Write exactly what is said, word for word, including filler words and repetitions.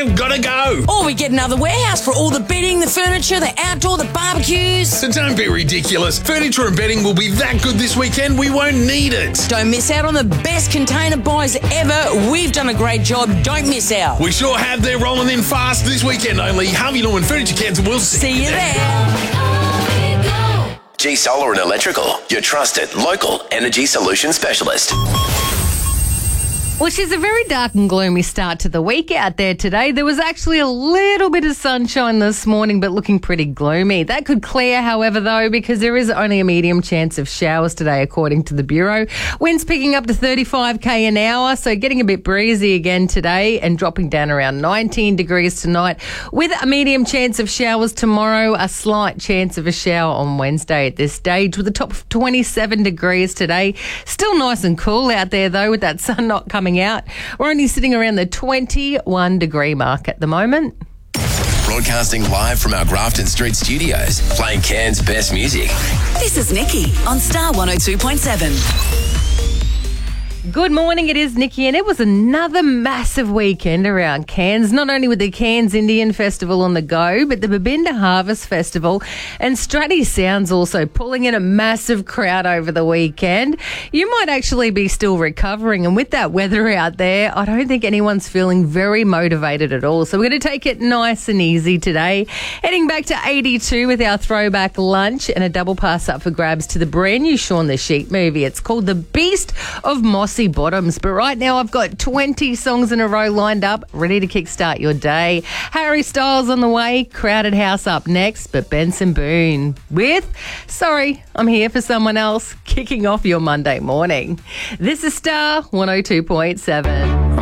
we've got to go. Or we get another warehouse for all the bedding, the furniture, the outdoor, the barbecues. So don't be ridiculous. Furniture and bedding will be that good this weekend, we won't need it. Don't miss out on the best container buys ever. We've done a great job. Don't miss out. We sure have. They're rolling in fast this weekend only. Harvey Norman Furniture Cairns, and we'll See you there. G Solar and Electrical, your trusted local energy solution specialist. Well, she's a very dark and gloomy start to the week out there today. There was actually a little bit of sunshine this morning, but looking pretty gloomy. That could clear, however, though, because there is only a medium chance of showers today, according to the Bureau. Winds picking up to thirty-five k an hour, so getting a bit breezy again today and dropping down around nineteen degrees tonight, with a medium chance of showers tomorrow, a slight chance of a shower on Wednesday at this stage, with a top of twenty-seven degrees today. Still nice and cool out there, though, with that sun not coming out. We're only sitting around the twenty-one degree mark at the moment. Broadcasting live from our Grafton Street studios, playing Cairns' best music. This is Nikki on Star one oh two point seven. Good morning, it is Nikki, and it was another massive weekend around Cairns, not only with the Cairns Indian Festival on the go, but the Babinda Harvest Festival, and Stratty Sounds also pulling in a massive crowd over the weekend. You might actually be still recovering, and with that weather out there, I don't think anyone's feeling very motivated at all, so we're going to take it nice and easy today. Heading back to eighty-two with our throwback lunch and a double pass up for grabs to the brand new Shaun the Sheep movie. It's called The Beast of Mossy Bottoms, but right now I've got twenty songs in a row lined up, ready to kickstart your day. Harry Styles on the way, Crowded House up next, but Benson Boone with Sorry, I'm Here for Someone Else, kicking off your Monday morning. This is Star one oh two point seven.